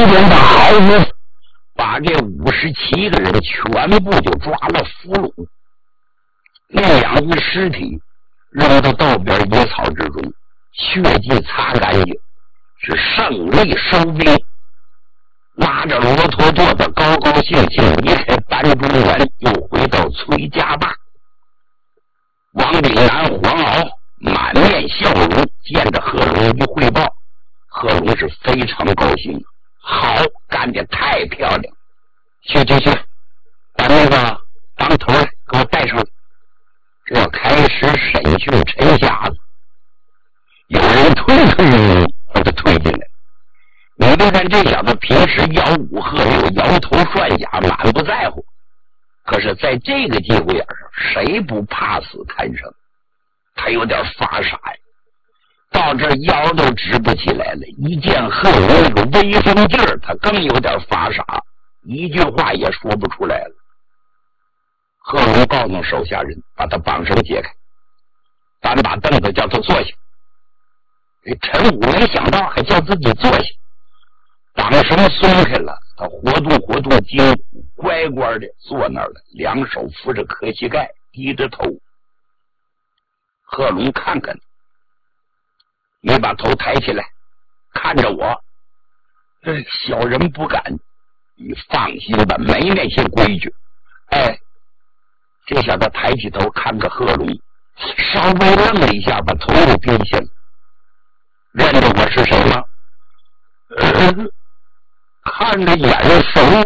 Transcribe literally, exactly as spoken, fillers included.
天他好死，把这五十七个人全部就抓了俘虏，那两具尸体扔到道边野草之中，血迹擦干净，是胜利收兵。拉着骆驼垛子高高兴兴离开班中原，又回到崔家坝。王炳南、黄敖满面笑容，见着贺龙一汇报，贺龙是非常高兴。好，干得太漂亮！去去去，把那个当头来给我带上来。这要开始审讯陈瞎子，有人推推把他推进来。你就看这小子平时吆五喝六，摇头涮哑，满不在乎。可是在这个节骨眼上，谁不怕死看生？他有点发傻呀，到这腰都直不起来了。一见贺龙那个威风劲儿，他更有点发傻，一句话也说不出来了。贺龙告诉手下人，把他绑绳解开，搬把凳子叫他坐下。陈武没想到还叫自己坐下，绑绳松开了，他活动活动筋骨，乖乖的坐那儿了，两手扶着磕膝盖，低着头。贺龙看看你，把头抬起来看着我。小人不敢。你放心吧，没那些规矩。哎，这小子抬起头看着贺龙，稍微愣了一下，把头给低下了。认得我是谁吗？呃看着眼熟。